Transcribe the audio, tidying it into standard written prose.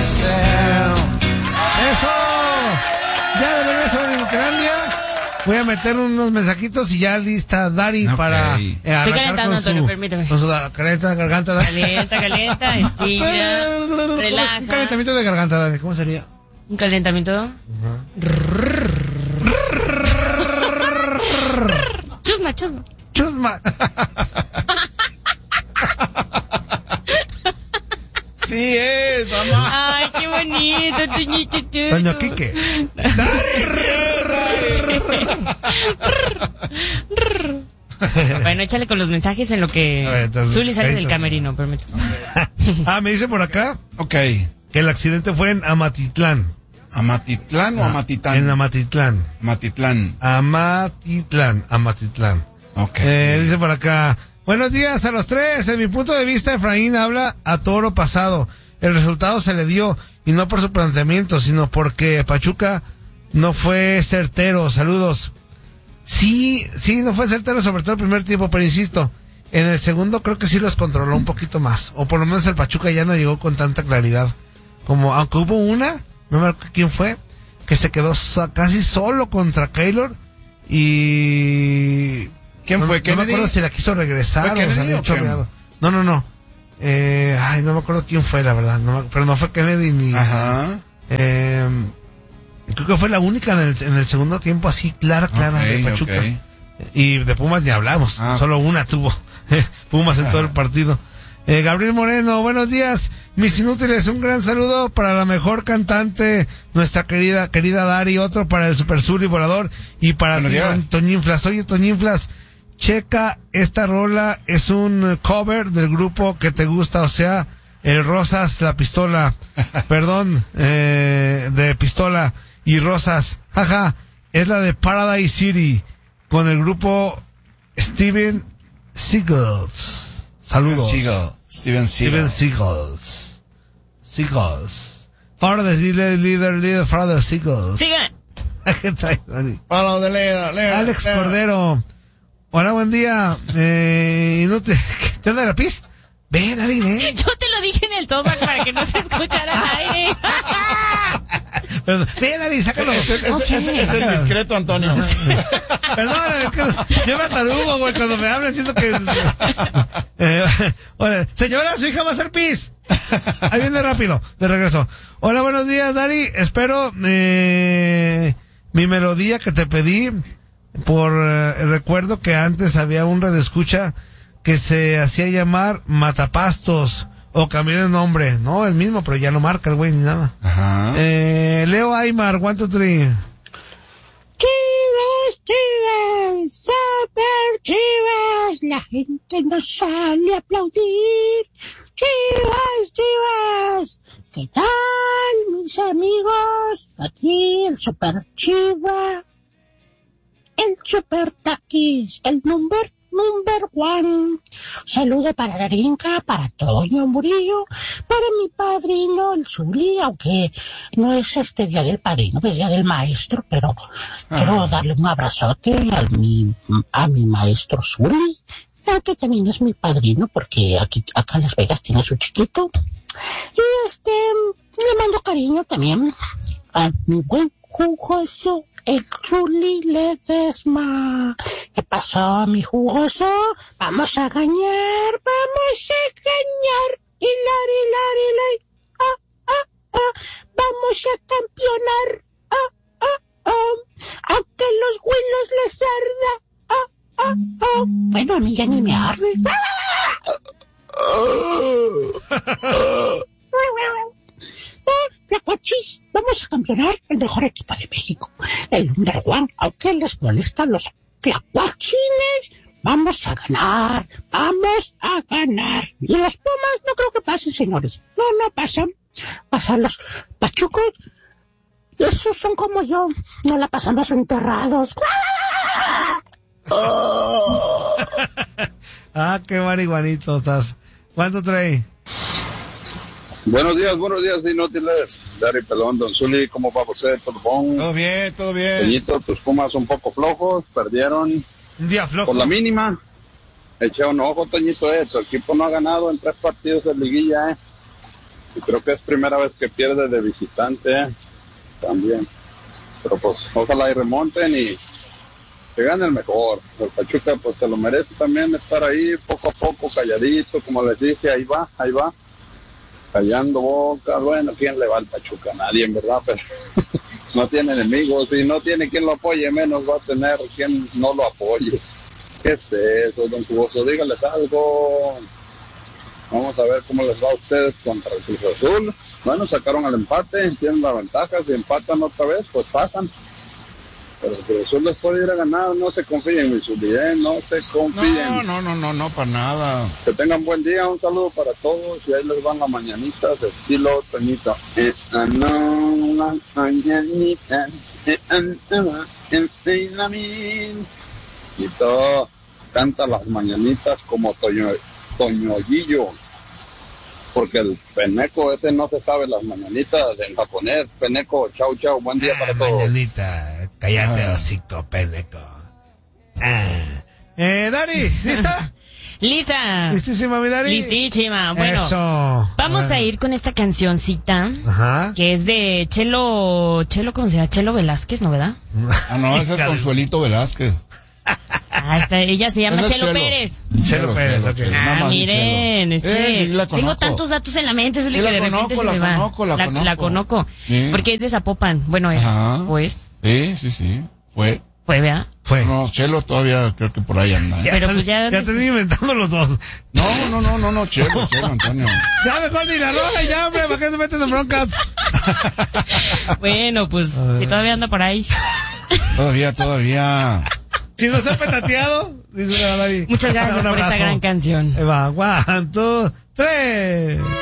¡Eso! Ya de regreso a Ucrania. Voy a meter unos mensajitos y ya lista Dari para Estoy calentando, Antonio, permíteme. Con su calienta garganta. Calienta, estira, relaja. Un calentamiento de garganta, Dari. ¿Cómo sería? ¿Un calentamiento? Chusma. Sí es, mamá. Ay, qué bonito, Toñito. Doña Quique. Bueno, échale con los mensajes en lo que Zuli sale del camerino, permíteme. Me dice por acá. Ok. Que el accidente fue en Amatitlán. ¿Amatitlán o Amatitán? En Amatitlán. Amatitlán. Ok. Dice por acá. Buenos días a los tres. En mi punto de vista, Efraín habla a toro pasado. El resultado se le dio, y no por su planteamiento, sino porque Pachuca no fue certero. Saludos. Sí, no fue certero, sobre todo el primer tiempo, pero insisto, en el segundo creo que sí los controló un poquito más. O por lo menos el Pachuca ya no llegó con tanta claridad. Como, aunque hubo una, no me acuerdo quién fue, que se quedó casi solo contra Keylor y... ¿Quién fue? No me acuerdo si la quiso regresar o se había chorreado. No. No me acuerdo quién fue, la verdad. Pero no fue Kennedy ni... Ajá. Creo que fue la única en el segundo tiempo así clara de Pachuca. Okay. Y de Pumas ni hablamos. Solo una tuvo Pumas en todo el partido. Gabriel Moreno, buenos días, mis inútiles, un gran saludo para la mejor cantante, nuestra querida Dari, otro para el Super Zuli Volador y para Toñinflas. Oye, Toñinflas, checa, esta rola es un cover del grupo que te gusta, o sea, el Rosas, la pistola, de pistola y Rosas, jaja, es la de Paradise City, con el grupo Steven Seagulls. Saludos. Steven Seagulls. Father líder, Father Seagulls. Sigan. ¿Qué traes, Dani? Palo de leer. Alex Cordero. Hola, buen día. ¿No te anda la pis? Ven, Dani, ven. Yo te lo dije en el tomac para que no se escuchara al aire. Ven, Dani, sácalo. Es el discreto, Antonio. Perdón, es que yo me atarugo, güey, cuando me hablan siento que... Hola, señora, su hija va a hacer pis. Ahí viene rápido, de regreso. Hola, buenos días, Dari. Espero mi melodía que te pedí por recuerdo que antes había un radioescucha que se hacía llamar Matapastos o cambió de nombre. No, el mismo, pero ya no marca el güey ni nada. Ajá. Leo Aymar, 1, 2, 3. Chivas, super Chivas, la gente no sale a aplaudir. Chivas, ¿qué tal, mis amigos? Aquí el super Chiva, el super Taquis, el number one. Saludo para Darinka, para Toño Murillo, para mi padrino, el Zuli, aunque no es día del padrino, es día del maestro, pero quiero darle un abrazote a mi maestro Zuli, aunque también es mi padrino, porque acá en Las Vegas tiene su chiquito. Y le mando cariño también a mi buen jugoso, el Zuli Ledesma. ¿Qué pasó, mi jugoso? Vamos a ganar. Hilar. Vamos a campeonar. Aunque los huelos les arda. Bueno, a mí ya ni me arde. Tlacuachis, vamos a campeonar el mejor equipo de México, el number one, aunque les molestan los tlacuachines. Vamos a ganar. Y los Pumas no creo que pasen, señores. No pasan. Pasan los pachucos. Esos son como yo. No la pasamos enterrados. Qué marihuanito estás. ¿Cuánto trae? Buenos días, inútiles. Dari Pelón, Don Zuli, ¿cómo va usted? ¿Todo bien? Todo bien. Peñito, tus Pumas un poco flojos, perdieron un día flojo. Por la mínima. Eché un ojo, Toñito, eso. El equipo no ha ganado en 3 partidos de liguilla, Y creo que es primera vez que pierde de visitante también. Pero pues ojalá y remonten y que gane el mejor. El Pachuca pues se lo merece también estar ahí poco a poco, calladito, como les dije, ahí va, callando boca. Bueno, ¿quién le va al Pachuca? Nadie, en verdad, pero no tiene enemigos y no tiene quien lo apoye, menos va a tener quien no lo apoye. ¿Qué es eso, don Cuboso? Dígales algo. Vamos a ver cómo les va a ustedes contra el Cruz Azul. Bueno, sacaron el empate, tienen la ventaja, si empatan otra vez, pues pasan. Pero el Cruz Azul les puede ir a ganar, no se confíen, mi Zuli, no se confíen. No, para nada. Que tengan buen día, un saludo para todos, y ahí les van las mañanitas de estilo Toñito. Las mañanitas, y todo, canta las mañanitas como Toñollillo. Porque el Peneco ese no se sabe las mañanitas en japonés. Peneco, chau, buen día para todos. Mañanita, cállate hocico, Peneco. Dari, ¿lista? Lista. ¿Listísima, mi Dari? Listísima. Bueno, eso. Vamos a ir con esta cancioncita. Ajá. Que es de Chelo, ¿cómo se llama? Chelo Velázquez, ¿no, verdad? No, ese es Consuelito Velázquez. Ella se llama Chelo Pérez. Chelo Pérez, ok. Miren, sí la tengo tantos datos en la mente, Zuli, sí, que de repente se me va. La conozco. Sí. Porque es de Zapopan. Bueno, pues. Sí. Fue, ¿verdad? Fue. No, Chelo todavía creo que por ahí anda. Pero pues ya están inventando los dos. No, Chelo, Antonio. Ya mejor ni la roja, ya, hombre, ¿para qué se meten en broncas? Bueno, pues, si todavía anda por ahí. Todavía. Si no se ha petateado, dice la Dari. Muchas gracias por esta gran canción. Va, 1, 2, 3.